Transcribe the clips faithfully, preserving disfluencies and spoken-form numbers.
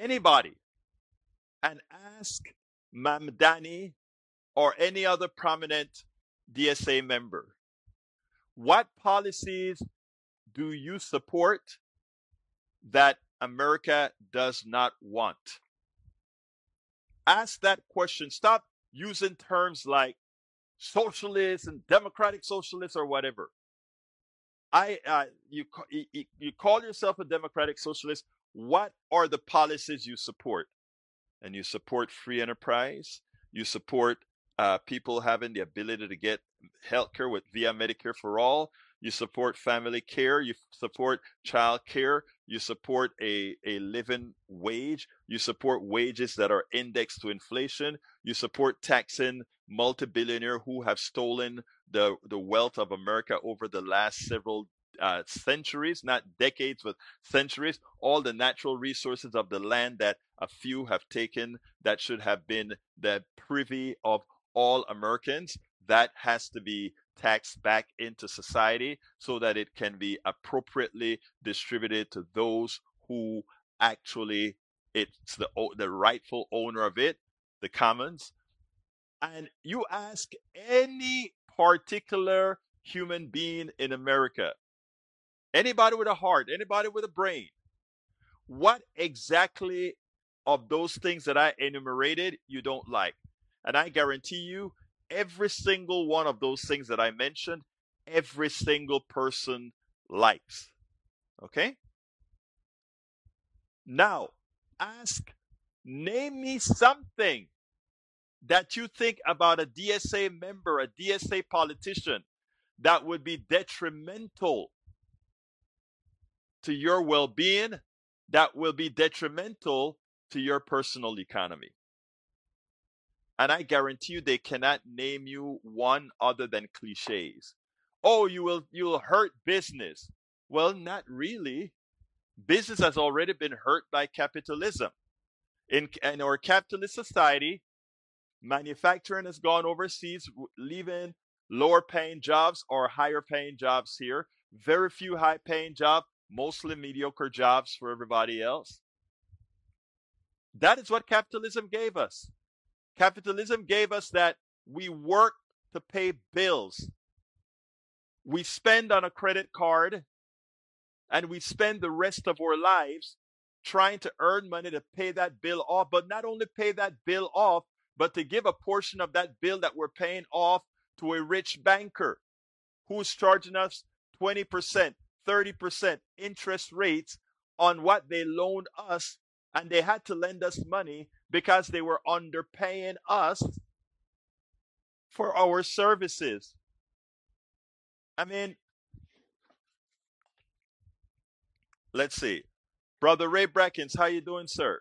anybody and ask Mamdani or any other prominent D S A member, what policies do you support that America does not want? Ask that question. Stop using terms like socialists and democratic socialists or whatever. I uh, you you you call yourself a democratic socialist. What are the policies you support? And you support free enterprise. You support uh, people having the ability to get health care with via Medicare for all. You support family care. You support child care. You support a, a living wage. You support wages that are indexed to inflation. You support taxing multi-billionaires who have stolen the, the wealth of America over the last several uh, centuries, not decades, but centuries. All the natural resources of the land that a few have taken that should have been the privy of all Americans, that has to be taxed back into society so that it can be appropriately distributed to those who actually it's the the rightful owner of it, the commons. And you ask any particular human being in America, anybody with a heart, anybody with a brain, what exactly of those things that I enumerated you don't like. And I guarantee you, every single one of those things that I mentioned, every single person likes. Okay? Now, ask, name me something that you think about a D S A member, a D S A politician, that would be detrimental to your well-being, that will be detrimental to your personal economy. And I guarantee you they cannot name you one other than cliches. Oh, you will you will hurt business. Well, not really. Business has already been hurt by capitalism. In, in our capitalist society, manufacturing has gone overseas, leaving lower paying jobs or higher paying jobs here. Very few high paying jobs, mostly mediocre jobs for everybody else. That is what capitalism gave us. Capitalism gave us that we work to pay bills. We spend on a credit card and we spend the rest of our lives trying to earn money to pay that bill off, but not only pay that bill off, but to give a portion of that bill that we're paying off to a rich banker who's charging us twenty percent, thirty percent interest rates on what they loaned us, and they had to lend us money because they were underpaying us for our services. I mean, let's see. Brother Ray Brackens, how you doing, sir?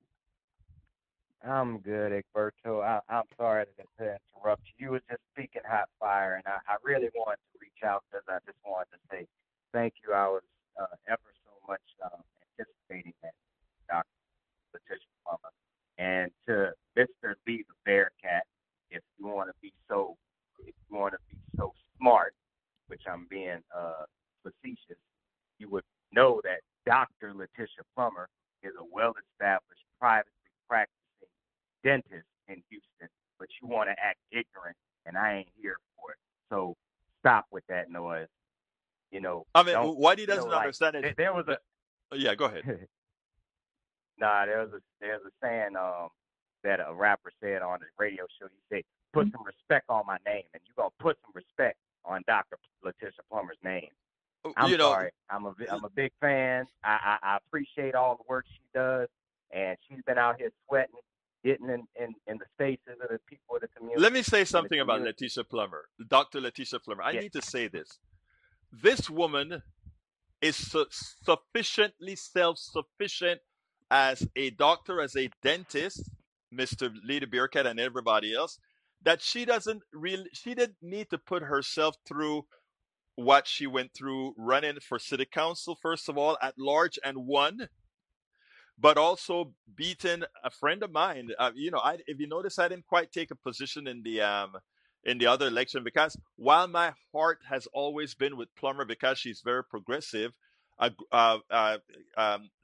I'm good, Egberto. I, I'm sorry to, to interrupt you. You was just speaking hot fire, and I, I really wanted to reach out because I just wanted to say thank you. I was uh, ever so much um, anticipating that, Doctor Letitia Plummer. And to Mister Lee the Bearcat, if you want to be so, if you want to be so smart, which I'm being uh, facetious, you would know that Doctor Letitia Plummer is a well-established, privately practicing dentist in Houston, but you want to act ignorant, and I ain't here for it. So stop with that noise. You know. I mean, what he doesn't you know, understand like, is there was a. Yeah, go ahead. Nah, there's a there's a saying um that a rapper said on the radio show. He said, "Put some respect on my name," and you gonna put some respect on Doctor Letitia Plummer's name. I'm you know, sorry. I'm a I'm a big fan. I, I I appreciate all the work she does, and she's been out here sweating, getting in, in, in the faces of the people of the community. Let me say something about Letitia Plummer, Doctor Letitia Plummer. I yeah. need to say this. This woman is su- sufficiently self-sufficient as a doctor, as a dentist, Mister Lee the Bearcat and everybody else, that she doesn't really, she didn't need to put herself through what she went through running for city council, first of all, at large and won, but also beating a friend of mine. Uh, you know, I, if you notice, I didn't quite take a position in the um, in the other election because while my heart has always been with Plummer because she's very progressive, uh, uh, uh, um,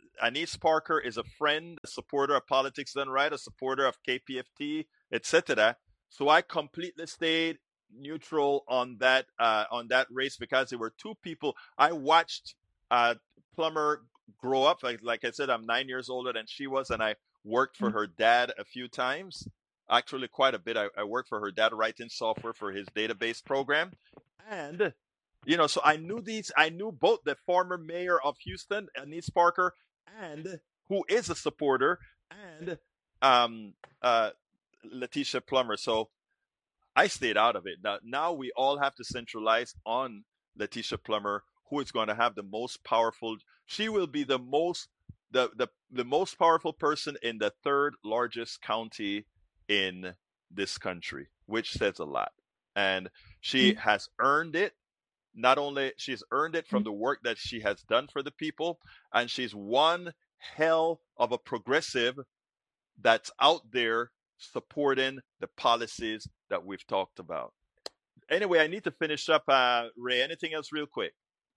Anise Parker is a friend, a supporter of Politics Done Right, a supporter of K P F T, et cetera. So I completely stayed neutral on that uh, on that race because there were two people. I watched uh, Plummer grow up. Like, like I said, I'm nine years older than she was, and I worked for her dad a few times. Actually, quite a bit. I, I worked for her dad writing software for his database program, and you know, so I knew these. I knew both the former mayor of Houston, Anise Parker, and who is a supporter, and um, uh, Letitia Plummer. So I stayed out of it. Now, now we all have to centralize on Letitia Plummer, who is going to have the most powerful. She will be the most the the the most powerful person in the third largest county in this country, which says a lot. And she mm-hmm. has earned it. Not only she's earned it from the work that she has done for the people, and she's one hell of a progressive that's out there supporting the policies that we've talked about. Anyway, I need to finish up. Uh, Ray, anything else real quick?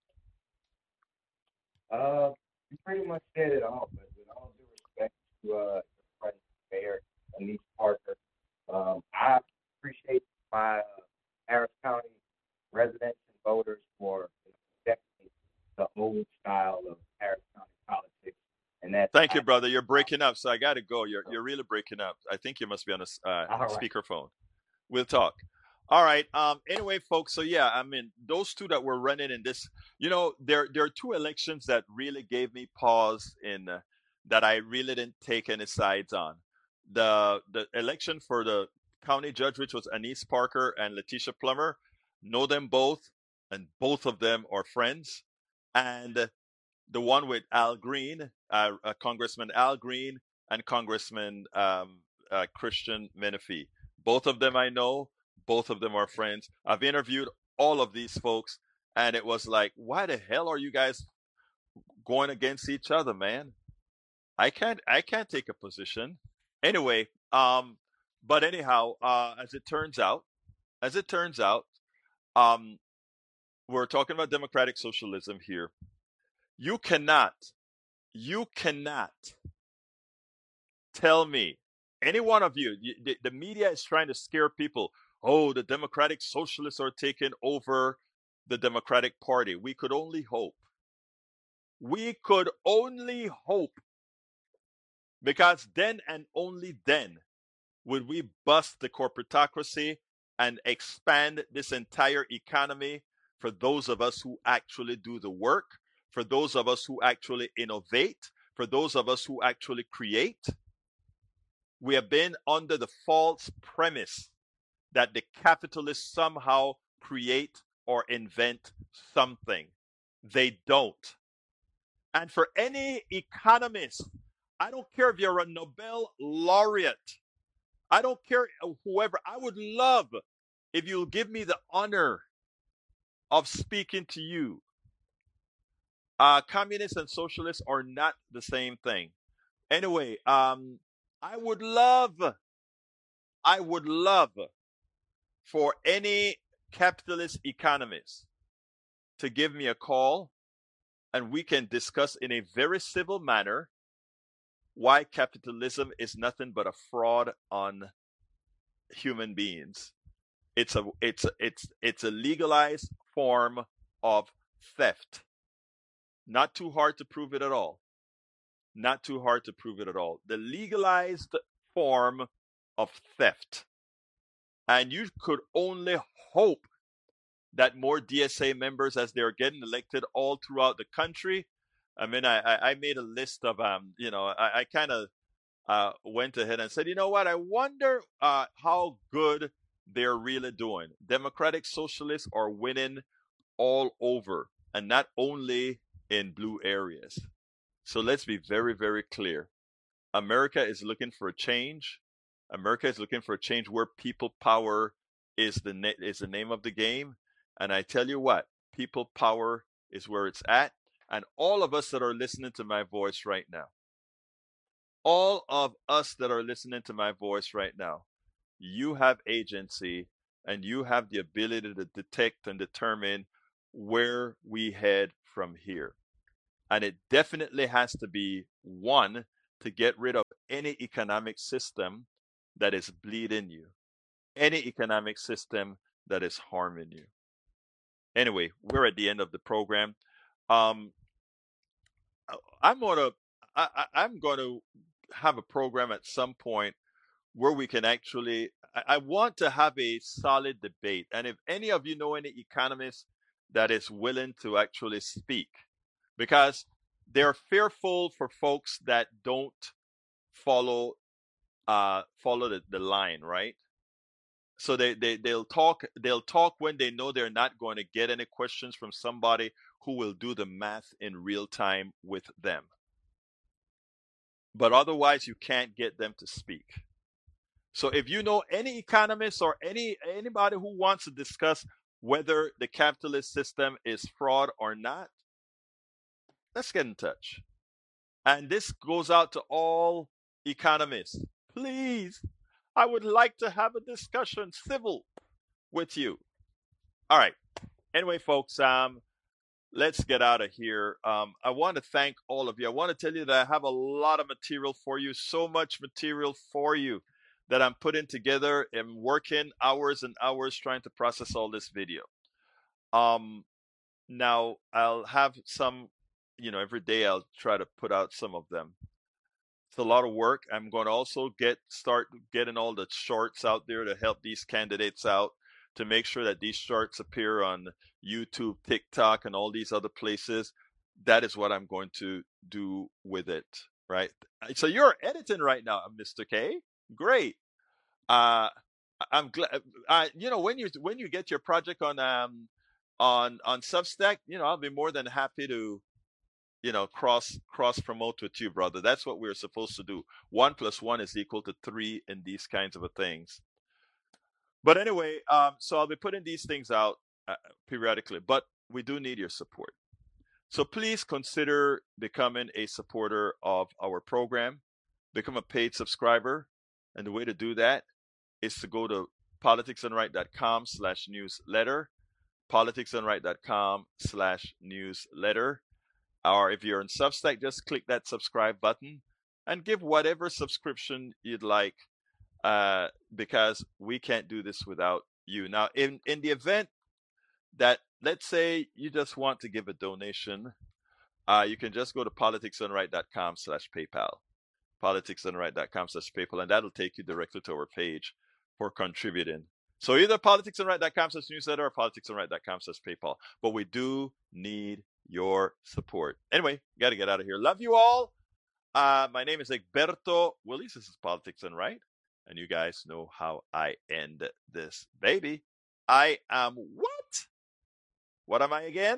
Uh, you pretty much said it all, but with all due respect to uh, the President Mayor, Anise Parker, um, I appreciate my uh, Harris County residents and voters for definitely the old style of Harris County politics. And that's Thank you, brother. You're breaking up, so I got to go. You're you're really breaking up. I think you must be on a uh, right. speakerphone. We'll talk. All right. Um. Anyway, folks. So yeah, I mean, those two that were running in this, you know, there there are two elections that really gave me pause in uh, that I really didn't take any sides on. The the election for the county judge, which was Anise Parker and Letitia Plummer, know them both, and both of them are friends. And the one with Al Green, uh, uh, Congressman Al Green, and Congressman um, uh, Christian Menifee. Both of them I know. Both of them are friends. I've interviewed all of these folks, and it was like, why the hell are you guys going against each other, man? I can't. I can't take a position. Anyway, um, but anyhow, uh, as it turns out, as it turns out, um, we're talking about democratic socialism here. You cannot, you cannot tell me, any one of you, the, the media is trying to scare people. Oh, the democratic socialists are taking over the Democratic Party. We could only hope. We could only hope. Because then and only then would we bust the corporatocracy and expand this entire economy for those of us who actually do the work, for those of us who actually innovate, for those of us who actually create. We have been under the false premise that the capitalists somehow create or invent something. They don't. And for any economist, I don't care if you're a Nobel laureate, I don't care whoever, I would love if you'll give me the honor of speaking to you. Uh, communists and socialists are not the same thing. Anyway, um, I would love, I would love for any capitalist economist to give me a call and we can discuss in a very civil manner why capitalism is nothing but a fraud on human beings. It's a it's a, it's it's a legalized form of theft. Not too hard to prove it at all. Not too hard to prove it at all. The legalized form of theft. And you could only hope that more D S A members, as they're getting elected all throughout the country. I mean, I, I made a list of, um, you know, I, I kind of uh, went ahead and said, you know what, I wonder uh, how good they're really doing. Democratic socialists are winning all over, and not only in blue areas. So let's be very, very clear. America is looking for a change. America is looking for a change where people power is the na- is the name of the game. And I tell you what, people power is where it's at. And all of us that are listening to my voice right now, all of us that are listening to my voice right now, you have agency and you have the ability to detect and determine where we head from here. And it definitely has to be one to get rid of any economic system that is bleeding you, any economic system that is harming you. Anyway, we're at the end of the program. Um, I'm gonna, I, I, I'm gonna have a program at some point where we can actually. I, I want to have a solid debate, and if any of you know any economists that is willing to actually speak, because they're fearful for folks that don't follow uh follow the, the line, right? So they, they they'll talk they'll talk when they know they're not going to get any questions from somebody who will do the math in real time with them. But otherwise you can't get them to speak. So if you know any economists or any anybody who wants to discuss whether the capitalist system is fraud or not, let's get in touch. And this goes out to all economists. Please, I would like to have a discussion, civil, with you. All right. Anyway, folks, um, let's get out of here. Um, I want to thank all of you. I want to tell you that I have a lot of material for you, so much material for you that I'm putting together and working hours and hours trying to process all this video. Um, now, I'll have some, you know, every day I'll try to put out some of them. It's a lot of work. I'm going to also get start getting all the shorts out there to help these candidates out, to make sure that these shorts appear on YouTube, TikTok, and all these other places. That is what I'm going to do with it, right? So you're editing right now, Mister K. Great. Uh, I'm glad. Uh, you know, when you when you get your project on um on on Substack, you know, I'll be more than happy to, you know, cross cross promote with you, brother. That's what we're supposed to do. One plus one is equal to three in these kinds of things. But anyway, um, so I'll be putting these things out uh, periodically, but we do need your support. So please consider becoming a supporter of our program. Become a paid subscriber. And the way to do that is to go to politicsdoneright.com slash newsletter, politicsdoneright.com slash newsletter. Or if you're in Substack, just click that subscribe button and give whatever subscription you'd like, uh, because we can't do this without you. Now, in, in the event that, let's say you just want to give a donation, uh, you can just go to politicsdoneright.com slash PayPal, politicsdoneright.com slash PayPal, and that'll take you directly to our page for contributing. So either politicsdoneright.com slash newsletter or politicsdoneright.com slash PayPal. But we do need your support. Anyway, got to get out of here. Love you all. Uh, my name is Egberto Willies. This is Politics Done Right. And you guys know how I end this baby. I am what? What am I again?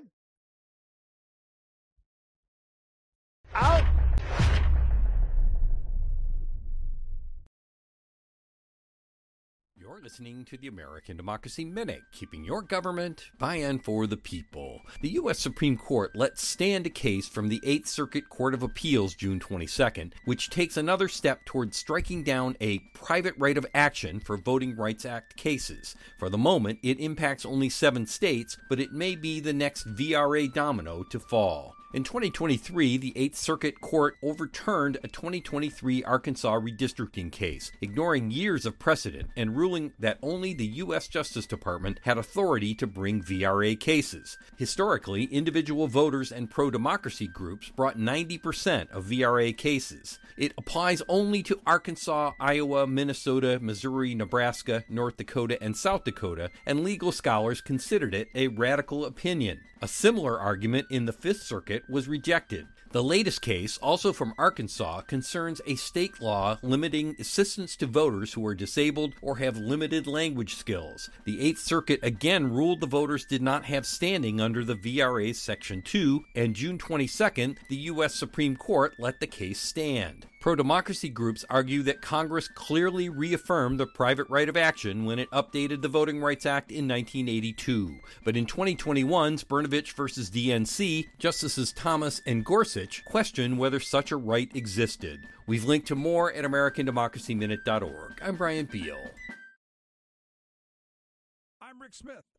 Out. You're listening to the American Democracy Minute, keeping your government by and for the people. The U S Supreme Court let stand a case from the Eighth Circuit Court of Appeals June twenty-second, which takes another step toward striking down a private right of action for Voting Rights Act cases. For the moment, it impacts only seven states, but it may be the next V R A domino to fall. In twenty twenty-three, the Eighth Circuit Court overturned a twenty twenty-three Arkansas redistricting case, ignoring years of precedent and ruling that only the U S Justice Department had authority to bring V R A cases. Historically, individual voters and pro-democracy groups brought ninety percent of V R A cases. It applies only to Arkansas, Iowa, Minnesota, Missouri, Nebraska, North Dakota, and South Dakota, and legal scholars considered it a radical opinion. A similar argument in the Fifth Circuit was rejected. The latest case, also from Arkansas, concerns a state law limiting assistance to voters who are disabled or have limited language skills. The Eighth Circuit again ruled the voters did not have standing under the V R A Section two, and June twenty-second, the U S Supreme Court let the case stand. Pro-democracy groups argue that Congress clearly reaffirmed the private right of action when it updated the Voting Rights Act in nineteen eighty-two. But in twenty twenty-one's Brnovich versus D N C, Justices Thomas and Gorsuch questioned whether such a right existed. We've linked to more at American Democracy Minute dot org. I'm Brian Beal. I'm Rick Smith,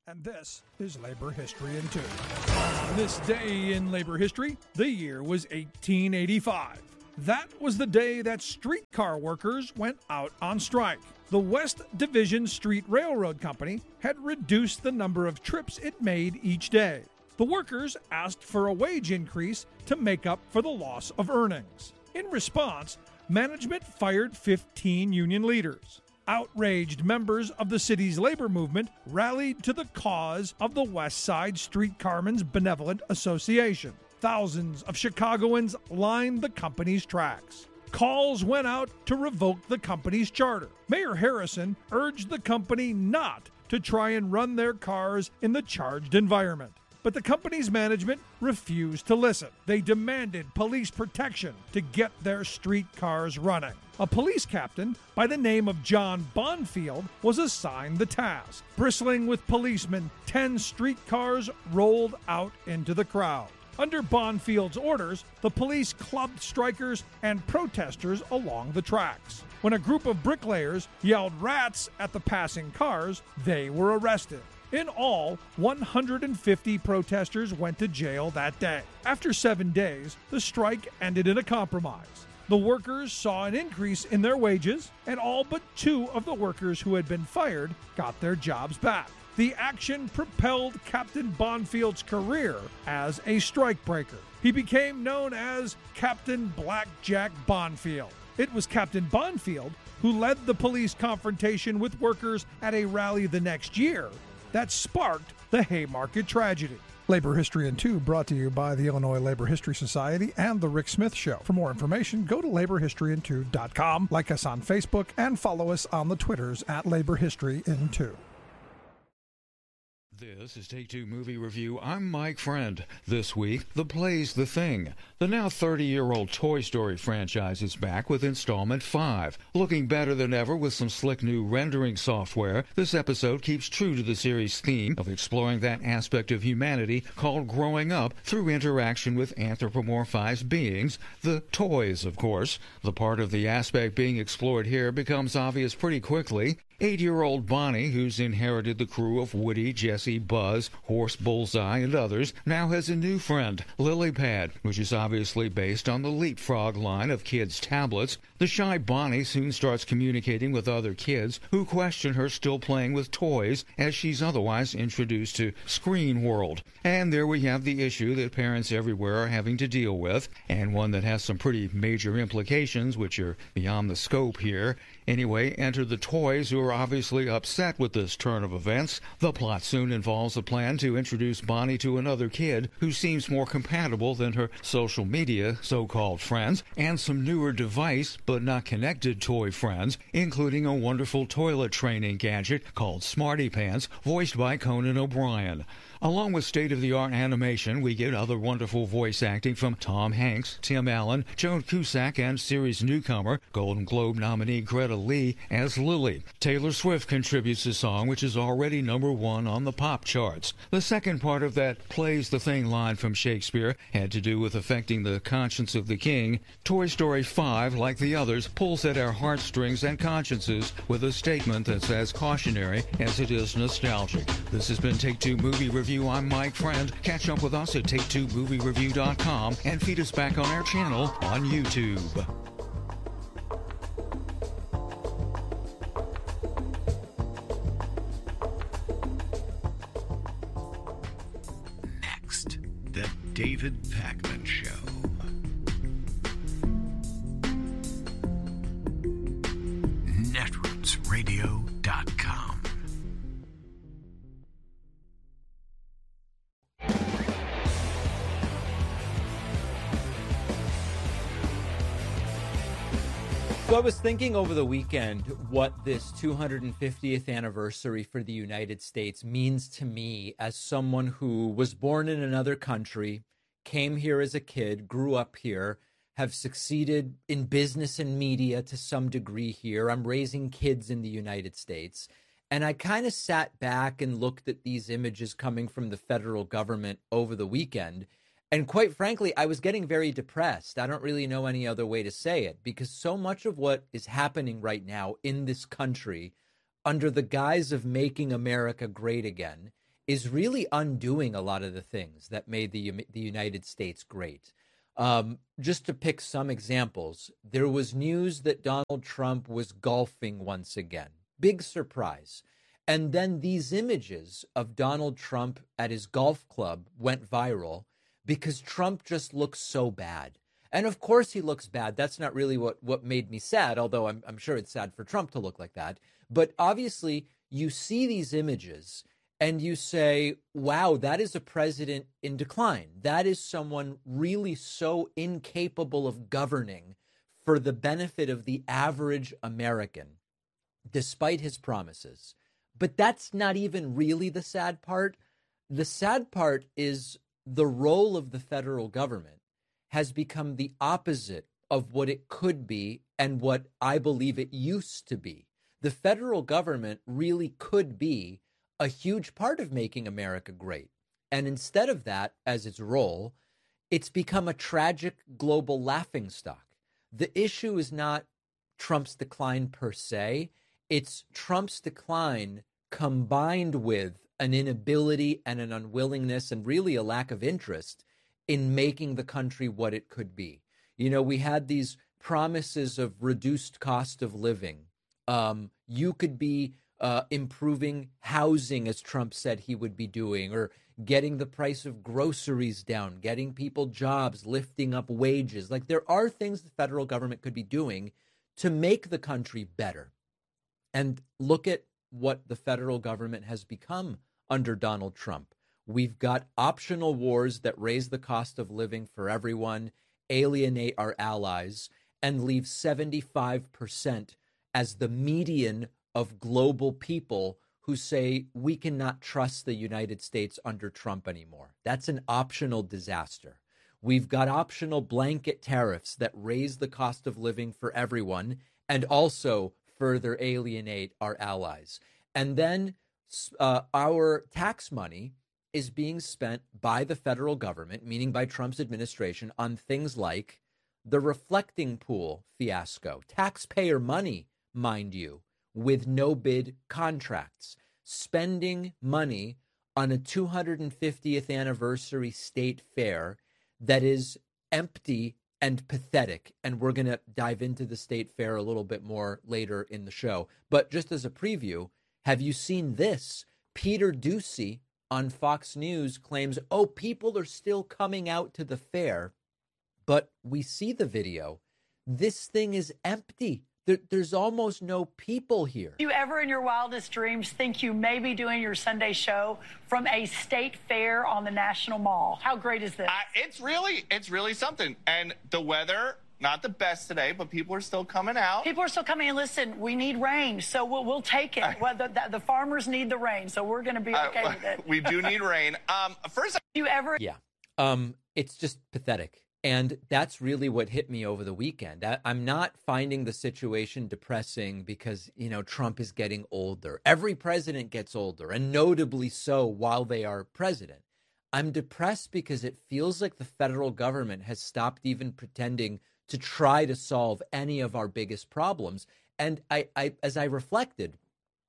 And this is Labor History in Two. On this day in labor history, the year was eighteen eighty-five. That was the day that streetcar workers went out on strike. The West Division Street Railroad Company had reduced the number of trips it made each day. The workers asked for a wage increase to make up for the loss of earnings. In response, management fired fifteen union leaders. Outraged members of the city's labor movement rallied to the cause of the West Side Streetcarmen's Benevolent Association. Thousands of Chicagoans lined the company's tracks. Calls went out to revoke the company's charter. Mayor Harrison urged the company not to try and run their cars in the charged environment. But the company's management refused to listen. They demanded police protection to get their streetcars running. A police captain by the name of John Bonfield was assigned the task. Bristling with policemen, ten streetcars rolled out into the crowd. Under Bonfield's orders, the police clubbed strikers and protesters along the tracks. When a group of bricklayers yelled "rats" at the passing cars, they were arrested. In all, one hundred fifty protesters went to jail that day. After seven days, the strike ended in a compromise. The workers saw an increase in their wages, and all but two of the workers who had been fired got their jobs back. The action propelled Captain Bonfield's career as a strikebreaker. He became known as Captain Blackjack Bonfield. It was Captain Bonfield who led the police confrontation with workers at a rally the next year that sparked the Haymarket tragedy. Labor History in Two brought to you by the Illinois Labor History Society and The Rick Smith Show. For more information, go to labor history in two dot com, like us on Facebook, and follow us on the Twitters at Labor History in Two. This is Take Two Movie Review. I'm Mike Friend. This week, The Play's the Thing. The now thirty-year-old Toy Story franchise is back with installment five. Looking better than ever with some slick new rendering software, this episode keeps true to the series' theme of exploring that aspect of humanity called growing up through interaction with anthropomorphized beings, the toys, of course. The part of the aspect being explored here becomes obvious pretty quickly. Eight-year-old Bonnie, who's inherited the crew of Woody, Jesse, Buzz, Horse Bullseye, and others, now has a new friend, Lilypad, which is obviously based on the Leapfrog line of kids' tablets. The shy Bonnie soon starts communicating with other kids who question her still playing with toys as she's otherwise introduced to Screen World. And there we have the issue that parents everywhere are having to deal with, and one that has some pretty major implications which are beyond the scope here. Anyway, enter the toys, who are obviously upset with this turn of events. The plot soon involves a plan to introduce Bonnie to another kid who seems more compatible than her social media so-called friends, and some newer device but not connected toy friends, including a wonderful toilet training gadget called Smarty Pants, voiced by Conan O'Brien. Along with state-of-the-art animation, we get other wonderful voice acting from Tom Hanks, Tim Allen, Joan Cusack, and series newcomer, Golden Globe nominee Greta Lee as Lily. Taylor Swift contributes a song which is already number one on the pop charts. The second part of that "plays the thing" line from Shakespeare had to do with affecting the conscience of the king. Toy Story five, like the others, pulls at our heartstrings and consciences with a statement that's as cautionary as it is nostalgic. This has been Take Two Movie Review. I'm Mike Friend. Catch up with us at take two movie review dot com and feed us back on our channel on YouTube. Next, The David Pakman Show. netroots radio dot com. So I was thinking over the weekend what this two hundred fiftieth anniversary for the United States means to me as someone who was born in another country, came here as a kid, grew up here, have succeeded in business and media to some degree here. I'm raising kids in the United States. And I kind of sat back and looked at these images coming from the federal government over the weekend. And quite frankly, I was getting very depressed. I don't really know any other way to say it, because so much of what is happening right now in this country under the guise of making America great again is really undoing a lot of the things that made the, the United States great. Um, just to pick some examples, there was news that Donald Trump was golfing once again. Big surprise. And then these images of Donald Trump at his golf club went viral because Trump just looks so bad. And of course he looks bad. That's not really what, what made me sad, although I'm, I'm sure it's sad for Trump to look like that. But obviously you see these images and you say, wow, that is a president in decline. That is someone really so incapable of governing for the benefit of the average American, despite his promises. But that's not even really the sad part. The sad part is the role of the federal government has become the opposite of what it could be and what I believe it used to be. The federal government really could be a huge part of making America great. And instead of that as its role, it's become a tragic global laughingstock. The issue is not Trump's decline per se. It's Trump's decline combined with an inability and an unwillingness and really a lack of interest in making the country what it could be. You know, we had these promises of reduced cost of living. Um, you could be uh, improving housing, as Trump said he would be doing, or getting the price of groceries down, getting people jobs, lifting up wages. Like, there are things the federal government could be doing to make the country better. And look at what the federal government has become under Donald Trump. We've got optional wars that raise the cost of living for everyone, alienate our allies, and leave seventy-five percent as the median of global people who say we cannot trust the United States under Trump anymore. That's an optional disaster. We've got optional blanket tariffs that raise the cost of living for everyone and also further alienate our allies. And then uh, our tax money is being spent by the federal government, meaning by Trump's administration, on things like the reflecting pool fiasco, taxpayer money, mind you, with no bid contracts, spending money on a two hundred fiftieth anniversary state fair that is empty and pathetic. And we're going to dive into the state fair a little bit more later in the show. But just as a preview, have you seen this? Peter Doocy on Fox News claims, oh, people are still coming out to the fair. But we see the video. This thing is empty. There, there's almost no people here. Do you ever in your wildest dreams think you may be doing your Sunday show from a state fair on the National Mall? How great is this? Uh, it's really, it's really something. And the weather, not the best today, but people are still coming out. People are still coming in. Listen, we need rain, so we'll, we'll take it. Uh, well, the, the, the farmers need the rain, so we're going to be okay uh, with it. We do need rain. Um, first, do you ever? Yeah. Um, it's just pathetic. And that's really what hit me over the weekend. I, I'm not finding the situation depressing because, you know, Trump is getting older. Every president gets older, and notably so while they are president. I'm depressed because it feels like the federal government has stopped even pretending to try to solve any of our biggest problems. And I, I as I reflected,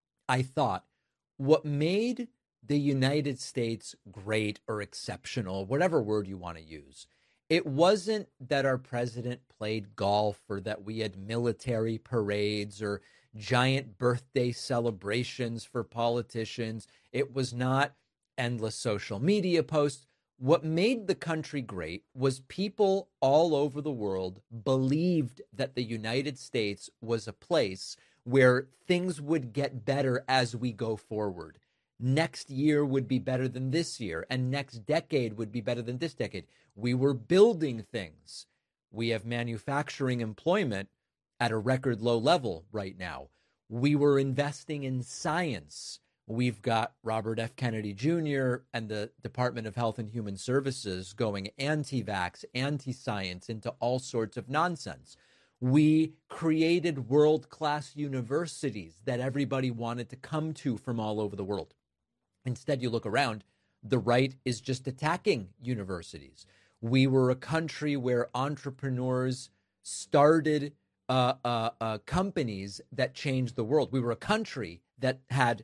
I thought what made the United States great or exceptional, whatever word you want to use, it wasn't that our president played golf or that we had military parades or giant birthday celebrations for politicians. It was not endless social media posts. What made the country great was people all over the world believed that the United States was a place where things would get better as we go forward. Next year would be better than this year, and next decade would be better than this decade. We were building things. We have manufacturing employment at a record low level right now. We were investing in science. We've got Robert F. Kennedy Junior and the Department of Health and Human Services going anti-vax, anti-science into all sorts of nonsense. We created world-class universities that everybody wanted to come to from all over the world. Instead, you look around, the right is just attacking universities. We were a country where entrepreneurs started uh, uh, uh, companies that changed the world. We were a country that had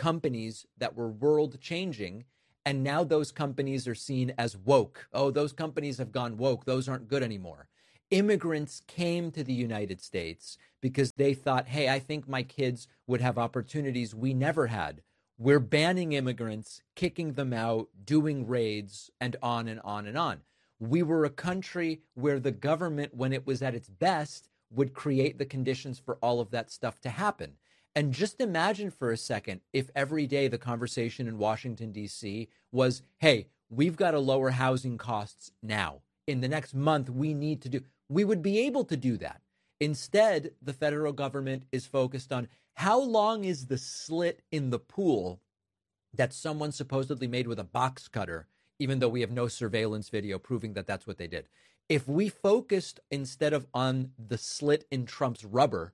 companies that were world changing. And now those companies are seen as woke. Oh, those companies have gone woke. Those aren't good anymore. Immigrants came to the United States because they thought, hey, I think my kids would have opportunities we never had. We're banning immigrants, kicking them out, doing raids, and on and on and on. We were a country where the government, when it was at its best, would create the conditions for all of that stuff to happen. And just imagine for a second if every day the conversation in Washington, D C was, hey, we've got to lower housing costs now. In the next month, we need to do, we would be able to do that. Instead, the federal government is focused on how long is the slit in the pool that someone supposedly made with a box cutter, even though we have no surveillance video proving that that's what they did. If we focused instead of on the slit in Trump's rubber,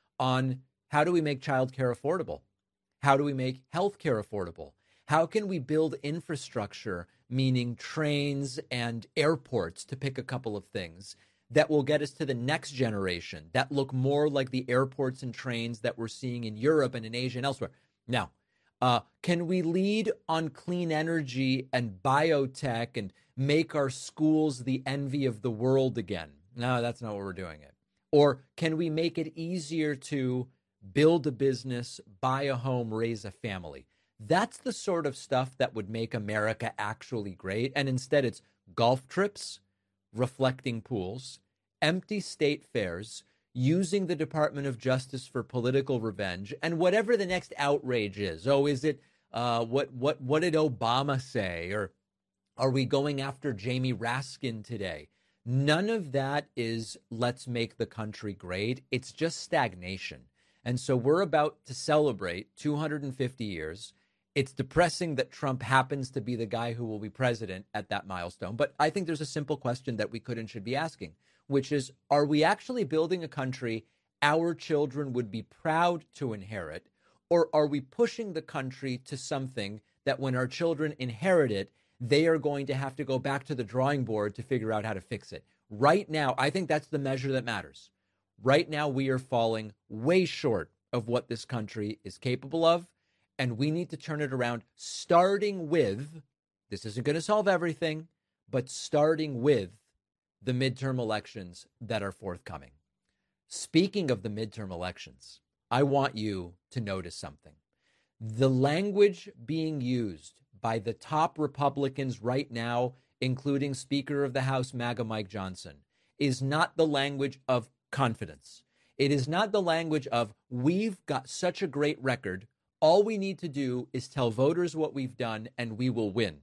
on how do we make childcare affordable? How do we make healthcare affordable? How can we build infrastructure, meaning trains and airports, to pick a couple of things, that will get us to the next generation, that look more like the airports and trains that we're seeing in Europe and in Asia and elsewhere? Now, uh, can we lead on clean energy and biotech and make our schools the envy of the world again? No, that's not what we're doing it. Or can we make it easier to build a business, buy a home, raise a family? That's the sort of stuff that would make America actually great. And instead it's golf trips, reflecting pools, empty state fairs, using the Department of Justice for political revenge, and whatever the next outrage is. Oh, is it, uh, what, what, what did Obama say? Or are we going after Jamie Raskin today? None of that is let's make the country great. It's just stagnation. And so we're about to celebrate two hundred fifty years. It's depressing that Trump happens to be the guy who will be president at that milestone. But I think there's a simple question that we could and should be asking, which is, are we actually building a country our children would be proud to inherit? Or are we pushing the country to something that when our children inherit it, they are going to have to go back to the drawing board to figure out how to fix it? Right now, I think that's the measure that matters. Right now, we are falling way short of what this country is capable of, and we need to turn it around, starting with, this isn't going to solve everything, but starting with the midterm elections that are forthcoming. Speaking of the midterm elections, I want you to notice something. The language being used by the top Republicans right now, including Speaker of the House MAGA Mike Johnson, is not the language of confidence. It is not the language of, we've got such a great record, all we need to do is tell voters what we've done and we will win.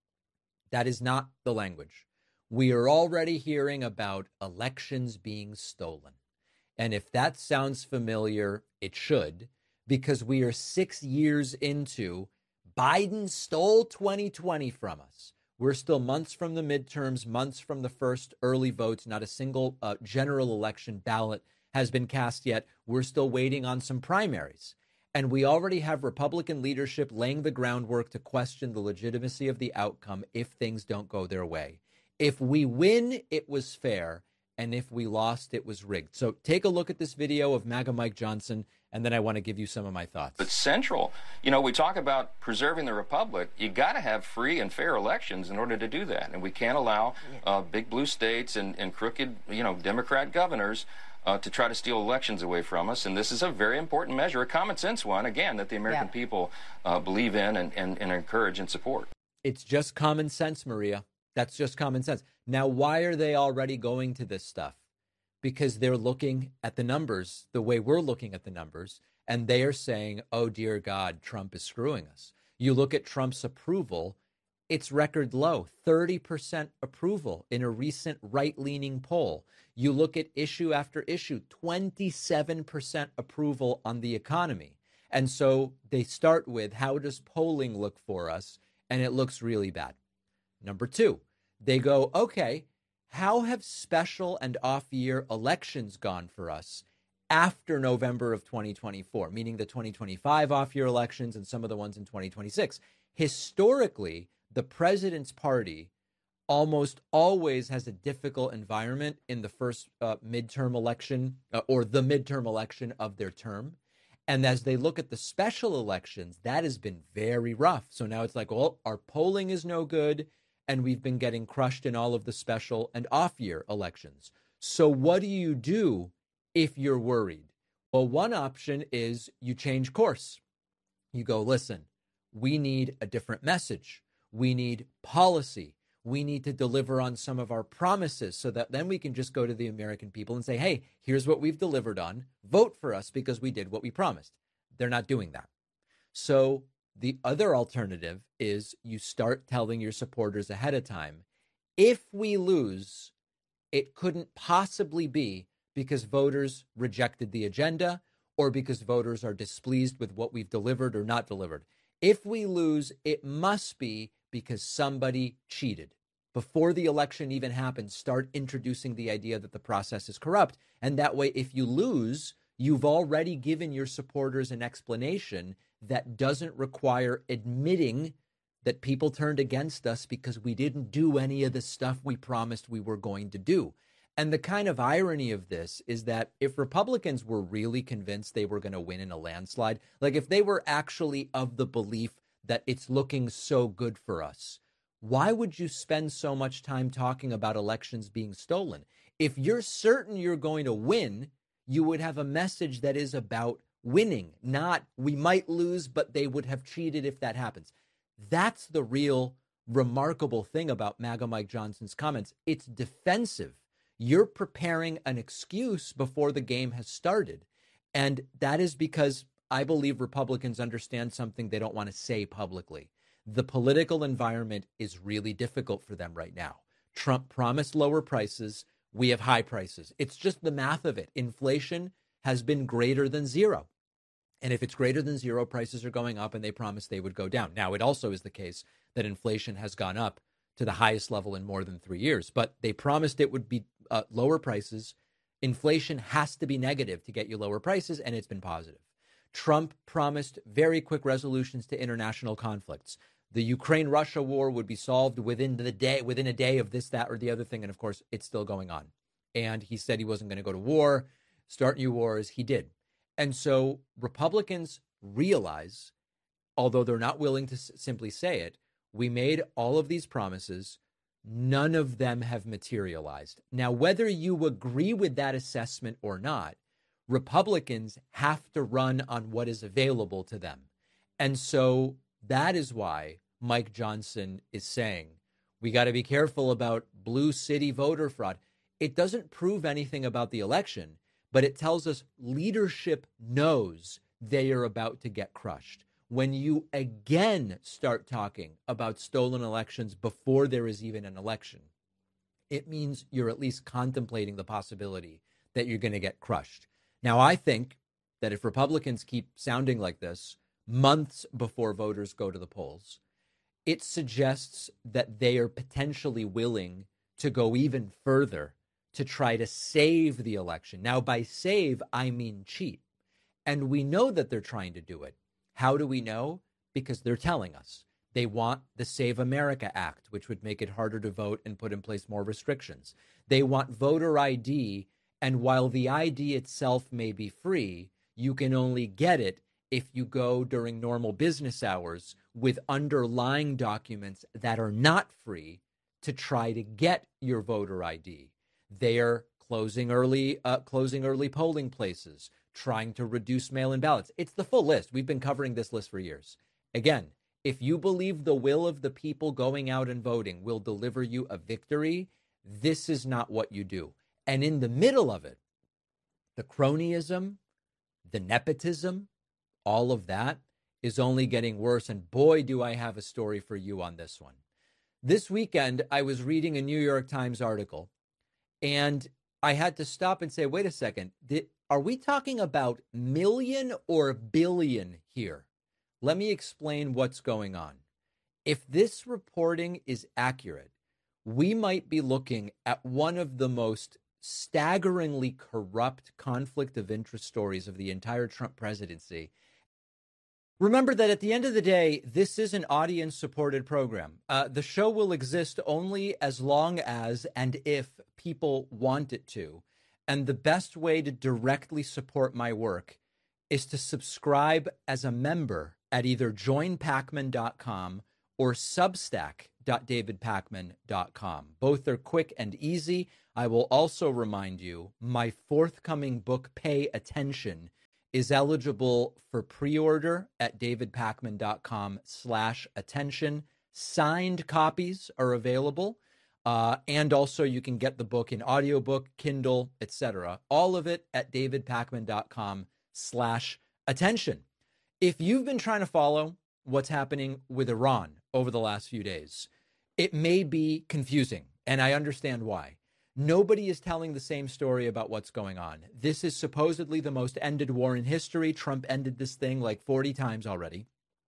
That is not the language. We are already hearing about elections being stolen. And if that sounds familiar, it should, because we are six years into Biden stole twenty twenty from us. We're still months from the midterms, months from the first early votes. Not a single uh, general election ballot has been cast yet. We're still waiting on some primaries. And we already have Republican leadership laying the groundwork to question the legitimacy of the outcome if things don't go their way. If we win, it was fair. And if we lost, it was rigged. So take a look at this video of MAGA Mike Johnson, and then I want to give you some of my thoughts. But central, you know, we talk about preserving the republic. You got to have free and fair elections in order to do that. And we can't allow uh, big blue states and, and crooked, you know, Democrat governors uh, to try to steal elections away from us. And this is a very important measure, a common sense one, again, that the American yeah. people uh, believe in and, and, and encourage and support. It's just common sense, Maria. That's just common sense. Now, why are they already going to this stuff? Because they're looking at the numbers the way we're looking at the numbers, and they are saying, oh, dear God, Trump is screwing us. You look at Trump's approval, it's record low, thirty percent approval in a recent right-leaning poll. You look at issue after issue, twenty-seven percent approval on the economy. And so they start with, how does polling look for us? And it looks really bad. Number two, they go, okay, how have special and off-year elections gone for us after November of twenty twenty-four, meaning the twenty twenty-five off-year elections and some of the ones in twenty twenty-six? Historically, the president's party almost always has a difficult environment in the first uh, midterm election uh, or the midterm election of their term. And as they look at the special elections, that has been very rough. So now it's like, well, our polling is no good, and we've been getting crushed in all of the special and off-year elections. So what do you do if you're worried? Well, one option is you change course. You go, listen, we need a different message. We need policy. We need to deliver on some of our promises so that then we can just go to the American people and say, hey, here's what we've delivered on. Vote for us because we did what we promised. They're not doing that. So the other alternative is you start telling your supporters ahead of time, if we lose, it couldn't possibly be because voters rejected the agenda or because voters are displeased with what we've delivered or not delivered. If we lose, it must be because somebody cheated. Before the election even happens, start introducing the idea that the process is corrupt. And that way, if you lose, you've already given your supporters an explanation that doesn't require admitting that people turned against us because we didn't do any of the stuff we promised we were going to do. And the kind of irony of this is that if Republicans were really convinced they were going to win in a landslide, like if they were actually of the belief that it's looking so good for us, why would you spend so much time talking about elections being stolen? If you're certain you're going to win, you would have a message that is about winning, not we might lose, but they would have cheated if that happens. That's the real remarkable thing about MAGA Mike Johnson's comments. It's defensive. You're preparing an excuse before the game has started. And that is because I believe Republicans understand something they don't want to say publicly. The political environment is really difficult for them right now. Trump promised lower prices. We have high prices. It's just the math of it. Inflation has been greater than zero. And if it's greater than zero, prices are going up, and they promised they would go down. Now, it also is the case that inflation has gone up to the highest level in more than three years. But they promised it would be uh, lower prices. Inflation has to be negative to get you lower prices, and it's been positive. Trump promised very quick resolutions to international conflicts. The Ukraine-Russia war would be solved within the day, within a day of this, that, or the other thing. And of course, it's still going on. And he said he wasn't going to go to war, start new wars. He did. And so Republicans realize, although they're not willing to s- simply say it, we made all of these promises. None of them have materialized. Now, whether you agree with that assessment or not, Republicans have to run on what is available to them. And so that is why Mike Johnson is saying we got to be careful about blue city voter fraud. It doesn't prove anything about the election, but it tells us leadership knows they are about to get crushed. When you again start talking about stolen elections before there is even an election, it means you're at least contemplating the possibility that you're going to get crushed. Now, I think that if Republicans keep sounding like this months before voters go to the polls, it suggests that they are potentially willing to go even further to try to save the election. Now, by save, I mean cheat. And we know that they're trying to do it. How do we know? Because they're telling us. They want the Save America Act, which would make it harder to vote and put in place more restrictions. They want voter I D, and while the I D itself may be free, you can only get it if you go during normal business hours with underlying documents that are not free to try to get your voter I D. They're closing early, uh, closing early polling places, trying to reduce mail-in ballots. It's the full list. We've been covering this list for years. Again, if you believe the will of the people going out and voting will deliver you a victory, this is not what you do. And in the middle of it, the cronyism, the nepotism, all of that is only getting worse. And boy, do I have a story for you on this one. This weekend, I was reading a New York Times article, and I had to stop and say, wait a second, did, are we talking about million or billion here? Let me explain what's going on. If this reporting is accurate, we might be looking at one of the most staggeringly corrupt conflict of interest stories of the entire Trump presidency. Remember that at the end of the day, this is an audience-supported program. Uh, the show will exist only as long as and if people want it to. And the best way to directly support my work is to subscribe as a member at either join pacman dot com or substack dot david pacman dot com. Both are quick and easy. I will also remind you, my forthcoming book, Pay Attention, is eligible for pre-order at david pacman dot com slash attention. Signed copies are available. Uh, and also you can get the book in audiobook, Kindle, et cetera. All of it at david pacman dot com slash attention. If you've been trying to follow what's happening with Iran over the last few days, it may be confusing, and I understand why. Nobody is telling the same story about what's going on. This is supposedly the most ended war in history. Trump ended this thing like forty times already.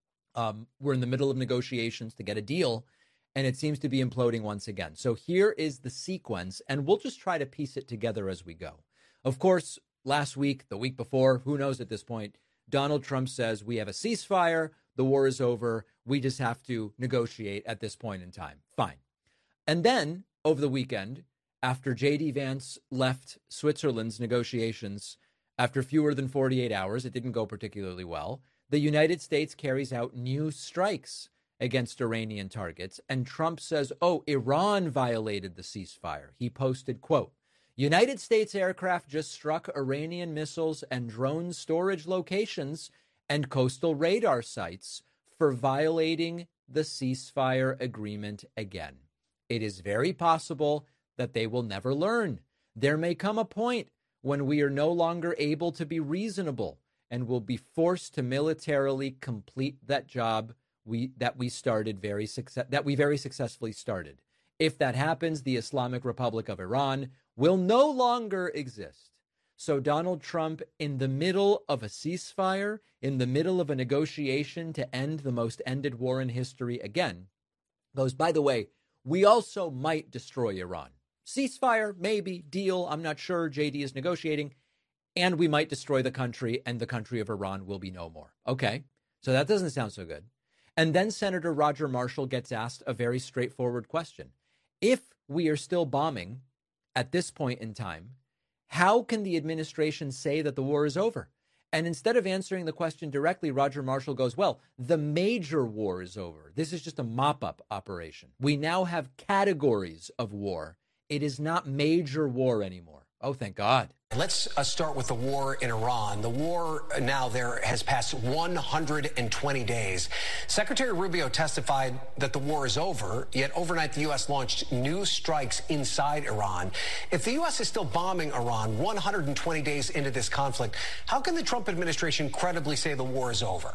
Um, we're in the middle of negotiations to get a deal, and it seems to be imploding once again. So here is the sequence, and we'll just try to piece it together as we go. Of course, last week, the week before, who knows at this point, Donald Trump says we have a ceasefire, the war is over, we just have to negotiate at this point in time. Fine. And then, over the weekend, after J D Vance left Switzerland's negotiations, after fewer than forty-eight hours, it didn't go particularly well, the United States carries out new strikes against Iranian targets, and Trump says, oh, Iran violated the ceasefire. He posted, quote, United States aircraft just struck Iranian missiles and drone storage locations and coastal radar sites for violating the ceasefire agreement again. It is very possible that they will never learn. There may come a point when we are no longer able to be reasonable and will be forced to militarily complete that job we that we started very success that we very successfully started. If that happens, the Islamic Republic of Iran will no longer exist. So Donald Trump, in the middle of a ceasefire, in the middle of a negotiation to end the most ended war in history again, goes, by the way, we also might destroy Iran. Ceasefire, maybe, deal, I'm not sure, J D is negotiating, and we might destroy the country, and the country of Iran will be no more. Okay, so that doesn't sound so good. And then Senator Roger Marshall gets asked a very straightforward question. If we are still bombing at this point in time, how can the administration say that the war is over? And instead of answering the question directly, Roger Marshall goes, well, the major war is over. This is just a mop-up operation. We now have categories of war. It is not major war anymore. Oh, thank God. Let's uh, start with the war in Iran. The war now there has passed one hundred twenty days. Secretary Rubio testified that the war is over, yet overnight the U S launched new strikes inside Iran. If the U S is still bombing Iran one hundred twenty days into this conflict, how can the Trump administration credibly say the war is over?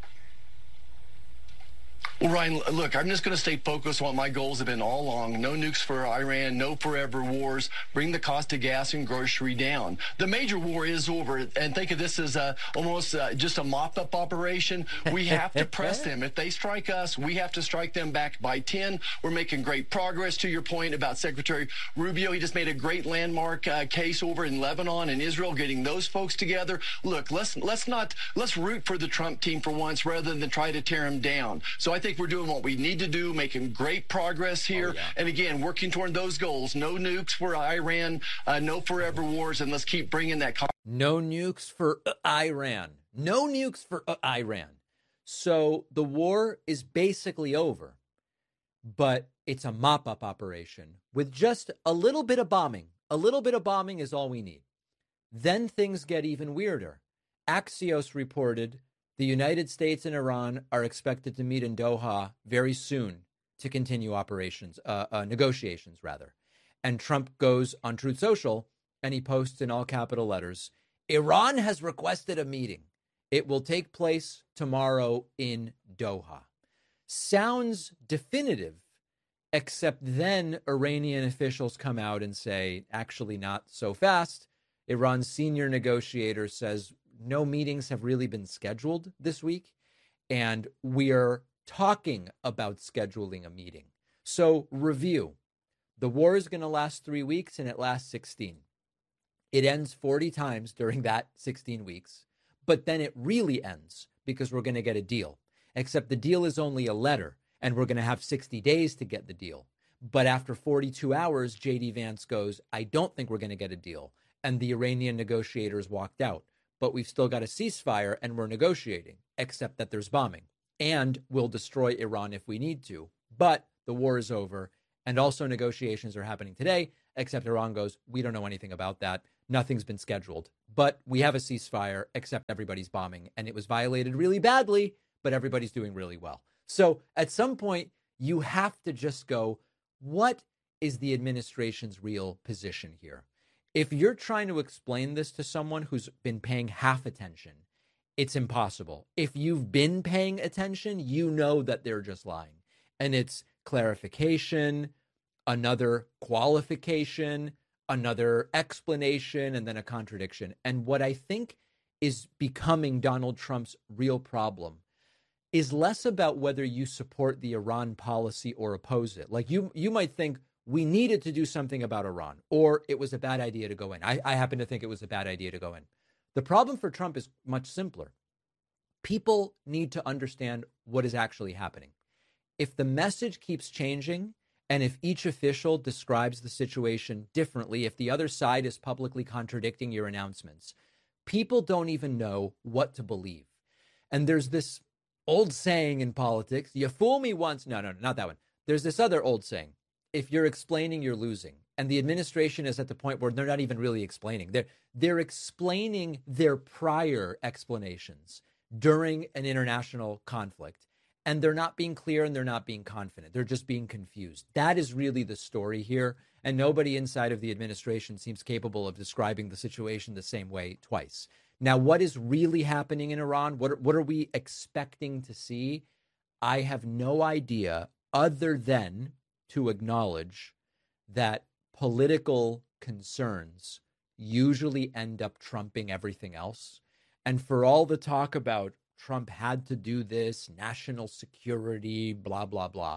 Well, Ryan, look, I'm just going to stay focused on what my goals have been all along. No nukes for Iran, no forever wars, bring the cost of gas and grocery down. The major war is over, and think of this as a, almost uh, just a mop-up operation. We have to press them. If they strike us, we have to strike them back by ten. We're making great progress. To your point about Secretary Rubio, he just made a great landmark uh, case over in Lebanon and Israel, getting those folks together. Look, let's let's not let's root for the Trump team for once rather than try to tear him down. So I think we're doing what we need to do, making great progress here. Oh, yeah. And again, working toward those goals. No nukes for Iran, uh, no forever wars, and let's keep bringing that. Co- no nukes for uh, Iran. No nukes for uh, Iran. So the war is basically over, but it's a mop-up operation with just a little bit of bombing. A little bit of bombing is all we need. Then things get even weirder. Axios reported the United States and Iran are expected to meet in Doha very soon to continue operations, uh, uh, negotiations, rather. And Trump goes on Truth Social and he posts in all capital letters, Iran has requested a meeting. It will take place tomorrow in Doha. Sounds definitive, except then Iranian officials come out and say, actually not so fast. Iran's senior negotiator says, no meetings have really been scheduled this week, and we are talking about scheduling a meeting. So review. The war is going to last three weeks, and it lasts sixteen. It ends forty times during that sixteen weeks, but then it really ends because we're going to get a deal, except the deal is only a letter, and we're going to have sixty days to get the deal. But after forty-two hours, J D Vance goes, I don't think we're going to get a deal, and the Iranian negotiators walked out. but we've still got a ceasefire and we're negotiating, except that there's bombing. And we'll destroy Iran if we need to. But the war is over, and also negotiations are happening today, except Iran goes, we don't know anything about that. Nothing's been scheduled. But we have a ceasefire, except everybody's bombing, and it was violated really badly, but everybody's doing really well. So at some point, you have to just go, what is the administration's real position here? If you're trying to explain this to someone who's been paying half attention, it's impossible. If you've been paying attention, you know that they're just lying. And it's clarification, another qualification, another explanation, and then a contradiction. And what I think is becoming Donald Trump's real problem is less about whether you support the Iran policy or oppose it. Like you, you might think we needed to do something about Iran, or it was a bad idea to go in. I, I happen to think it was a bad idea to go in. The problem for Trump is much simpler. People need to understand what is actually happening. If the message keeps changing, and if each official describes the situation differently, if the other side is publicly contradicting your announcements, people don't even know what to believe. And there's this old saying in politics, you fool me once. No, no, no, not that one. There's this other old saying, if you're explaining, you're losing. And the administration is at the point where they're not even really explaining. They're, they're explaining their prior explanations during an international conflict. And they're not being clear and they're not being confident. They're just being confused. That is really the story here. And nobody inside of the administration seems capable of describing the situation the same way twice. Now, what is really happening in Iran? What are, what are we expecting to see? I have no idea other than to acknowledge that political concerns usually end up trumping everything else. And for all the talk about Trump had to do this, national security, blah, blah, blah,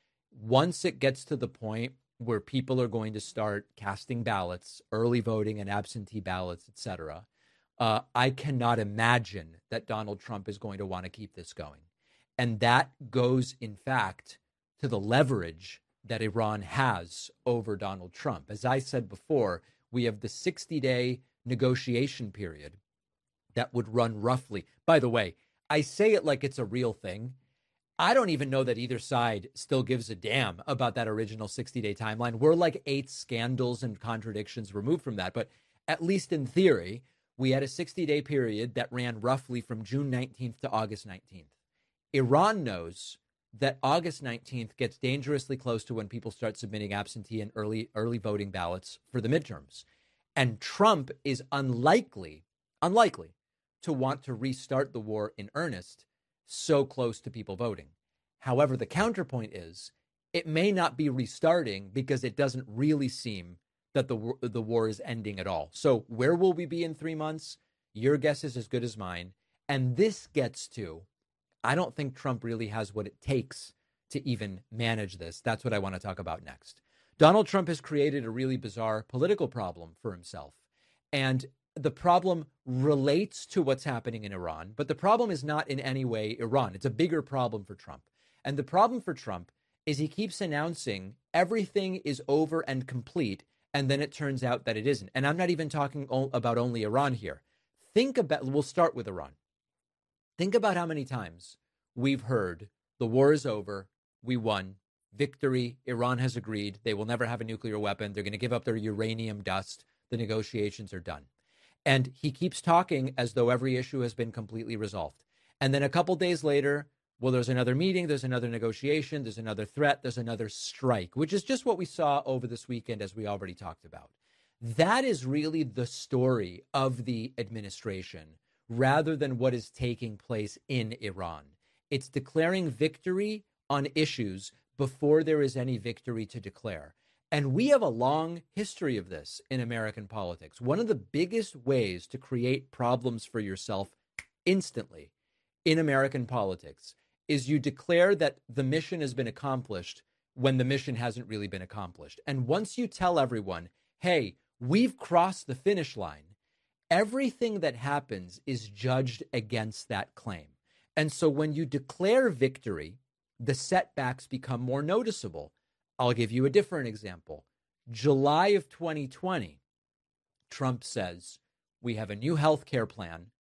once it gets to the point where people are going to start casting ballots, early voting and absentee ballots, et cetera, uh, I cannot imagine that Donald Trump is going to want to keep this going. And that goes, in fact, to the leverage that Iran has over Donald Trump. As I said before, we have the sixty-day negotiation period that would run roughly. By the way, I say it like it's a real thing. I don't even know that either side still gives a damn about that original sixty-day timeline. We're like eight scandals and contradictions removed from that. But at least in theory, we had a sixty-day period that ran roughly from June nineteenth to August nineteenth. Iran knows that August nineteenth gets dangerously close to when people start submitting absentee and early early voting ballots for the midterms. And Trump is unlikely, unlikely to want to restart the war in earnest so close to people voting. However, the counterpoint is it may not be restarting because it doesn't really seem that the, the war is ending at all. So where will we be in three months? Your guess is as good as mine. And this gets to, I don't think Trump really has what it takes to even manage this. That's what I want to talk about next. Donald Trump has created a really bizarre political problem for himself. And the problem relates to what's happening in Iran, but the problem is not in any way Iran. It's a bigger problem for Trump. And the problem for Trump is he keeps announcing everything is over and complete, and then it turns out that it isn't. And I'm not even talking about only Iran here. Think about, we'll start with Iran. Think about how many times we've heard the war is over, we won, victory, Iran has agreed, they will never have a nuclear weapon, they're going to give up their uranium dust, the negotiations are done. And he keeps talking as though every issue has been completely resolved. And then a couple days later, well, there's another meeting, there's another negotiation, there's another threat, there's another strike, which is just what we saw over this weekend, as we already talked about. That is really the story of the administration, rather than what is taking place in Iran. It's declaring victory on issues before there is any victory to declare. And we have a long history of this in American politics. One of the biggest ways to create problems for yourself instantly in American politics is you declare that the mission has been accomplished when the mission hasn't really been accomplished. And once you tell everyone, hey, we've crossed the finish line, everything that happens is judged against that claim. And so when you declare victory, the setbacks become more noticeable. I'll give you a different example. July of twenty twenty, Trump says, we have a new health care plan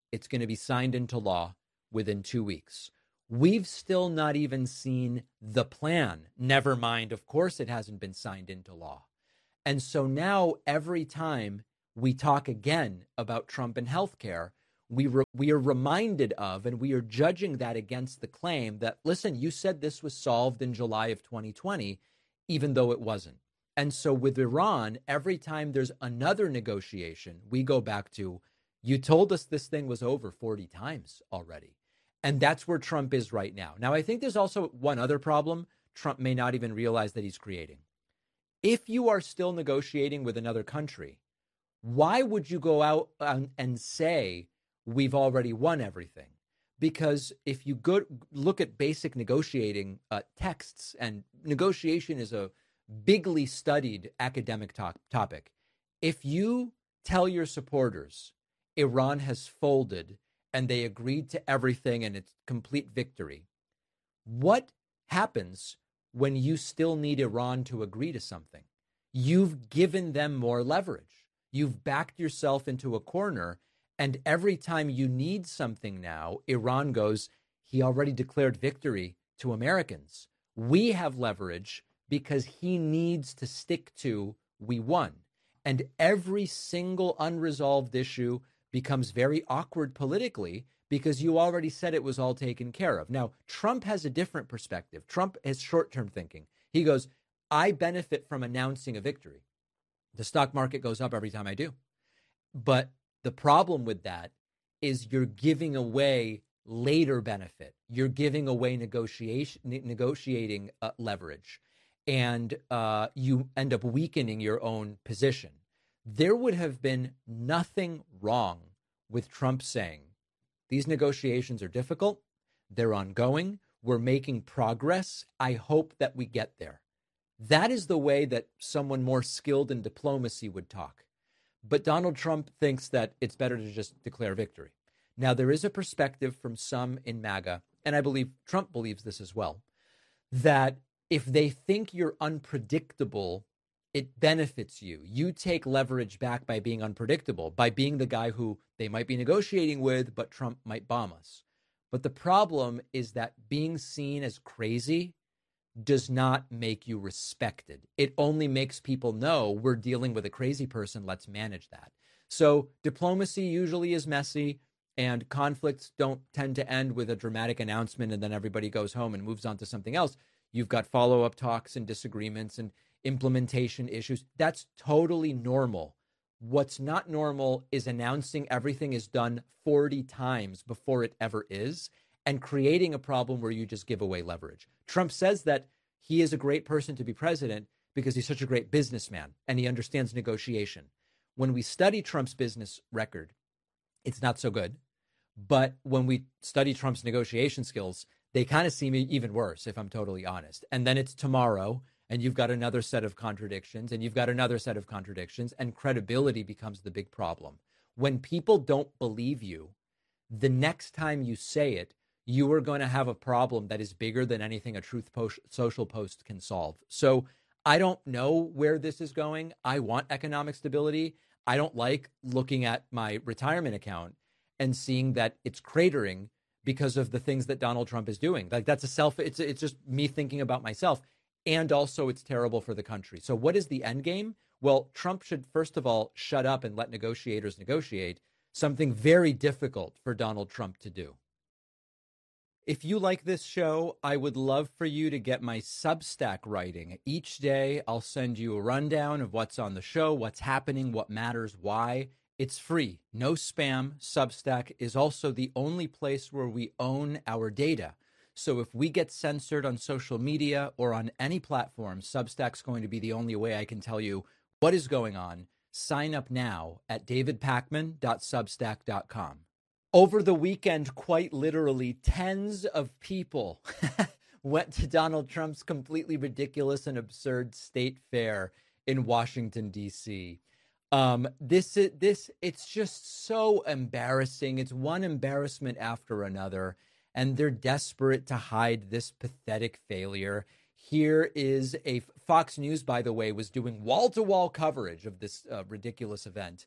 it's going to be signed into law within two weeks. We've still not even seen the plan. Never mind, of course, it hasn't been signed into law. And so now every time we talk again about Trump and healthcare, we re- we are reminded of, and we are judging that against the claim that, listen, you said this was solved in July of twenty twenty, even though it wasn't. And so with Iran, every time there's another negotiation, we go back to, you told us this thing was over forty times already. And that's where Trump is right now. Now, I think there's also one other problem Trump may not even realize that he's creating. If you are still negotiating with another country, why would you go out and, and say we've already won everything? Because if you go look at basic negotiating uh, texts, and negotiation is a bigly studied academic to- topic. If you tell your supporters Iran has folded and they agreed to everything and it's complete victory, what happens when you still need Iran to agree to something? You've given them more leverage. You've backed yourself into a corner. And every time you need something now, Iran goes, he already declared victory to Americans. We have leverage because he needs to stick to we won. And every single unresolved issue becomes very awkward politically because you already said it was all taken care of. Now, Trump has a different perspective. Trump has short-term thinking. He goes, I benefit from announcing a victory. The stock market goes up every time I do. But the problem with that is you're giving away later benefit. You're giving away negotiation, negotiating uh, leverage, and uh, you end up weakening your own position. There would have been nothing wrong with Trump saying, these negotiations are difficult. They're ongoing. We're making progress. I hope that we get there. That is the way that someone more skilled in diplomacy would talk. But Donald Trump thinks that it's better to just declare victory. Now, there is a perspective from some in MAGA, and I believe Trump believes this as well, that if they think you're unpredictable, it benefits you. You take leverage back by being unpredictable, by being the guy who they might be negotiating with, but Trump might bomb us. But the problem is that being seen as crazy does not make you respected. It only makes people know we're dealing with a crazy person. Let's manage that. So diplomacy usually is messy, and conflicts don't tend to end with a dramatic announcement and then everybody goes home and moves on to something else. You've got follow-up talks and disagreements and implementation issues. That's totally normal. What's not normal is announcing everything is done forty times before it ever is, and creating a problem where you just give away leverage. Trump says that he is a great person to be president because he's such a great businessman and he understands negotiation. When we study Trump's business record, it's not so good. But when we study Trump's negotiation skills, they kind of seem even worse, if I'm totally honest. And then it's tomorrow, and you've got another set of contradictions, and you've got another set of contradictions, and credibility becomes the big problem. When people don't believe you, the next time you say it, you are going to have a problem that is bigger than anything a Truth post, social post can solve. So I don't know where this is going. I want economic stability. I don't like looking at my retirement account and seeing that it's cratering because of the things that Donald Trump is doing. Like that's a self, it's it's just me thinking about myself. And also it's terrible for the country. So what is the end game? Well, Trump should, first of all, shut up and let negotiators negotiate, something very difficult for Donald Trump to do. If you like this show, I would love for you to get my Substack writing. Each day, I'll send you a rundown of what's on the show, what's happening, what matters, why. It's free, no spam. Substack is also the only place where we own our data. So if we get censored on social media or on any platform, Substack's going to be the only way I can tell you what is going on. Sign up now at david pakman dot substack dot com. Over the weekend, quite literally, tens of people went to Donald Trump's completely ridiculous and absurd state fair in Washington, D C Um, this, this, it's just so embarrassing. It's one embarrassment after another, and they're desperate to hide this pathetic failure. Here is a Fox News, by the way, was doing wall-to-wall coverage of this uh, ridiculous event.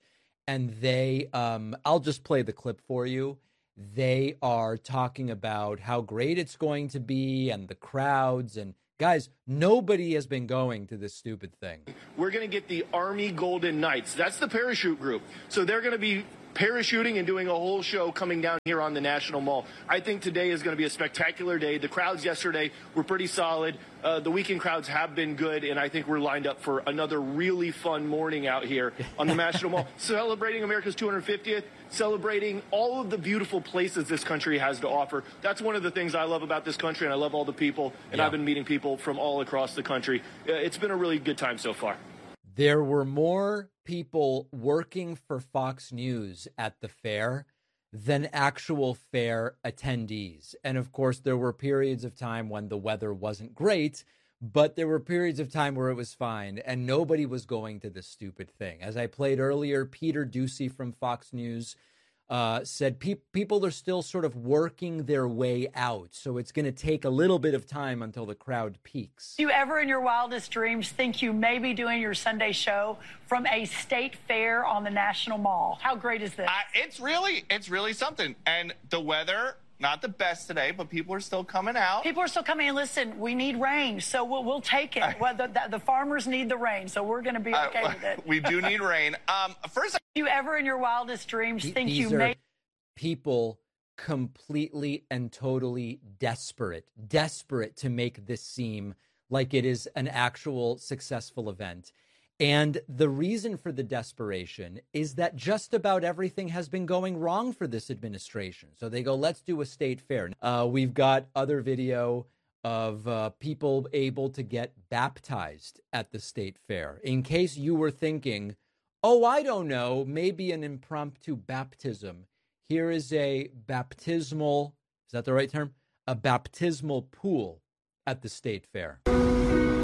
and they, um, I'll just play the clip for you. They are talking about how great it's going to be and the crowds. And guys, nobody has been going to this stupid thing. We're going to get the Army Golden Knights. That's the parachute group. So they're going to be parachuting and doing a whole show coming down here on the National Mall. I think today is going to be a spectacular day. The crowds yesterday were pretty solid. Uh, the weekend crowds have been good, and I think we're lined up for another really fun morning out here on the National Mall, celebrating America's two hundred fiftieth, celebrating all of the beautiful places this country has to offer. That's one of the things I love about this country, and I love all the people, and yeah. I've been meeting people from all across the country. Uh, it's been a really good time so far. There were more people working for Fox News at the fair than actual fair attendees. And of course, there were periods of time when the weather wasn't great, but there were periods of time where it was fine and nobody was going to this stupid thing. As I played earlier, Peter Doocy from Fox News uh, said pe- people are still sort of working their way out. So it's going to take a little bit of time until the crowd peaks. Do you ever in your wildest dreams think you may be doing your Sunday show from a state fair on the National Mall? How great is this? Uh, it's really, it's really something. And the weather, not the best today, but people are still coming out. People are still coming in. Listen, we need rain, so we'll, we'll take it. Well, the, the, the farmers need the rain, so we're going to be okay uh, with it. We do need rain. Um, first, do you ever in your wildest dreams Th- think these you are may... people completely and totally desperate, desperate to make this seem like it is an actual successful event. And the reason for the desperation is that just about everything has been going wrong for this administration. So they go, let's do a state fair. Uh, we've got other video of uh, people able to get baptized at the state fair. In case you were thinking, oh, I don't know, maybe an impromptu baptism. Here is a baptismal, is that the right term? A baptismal pool at the state fair.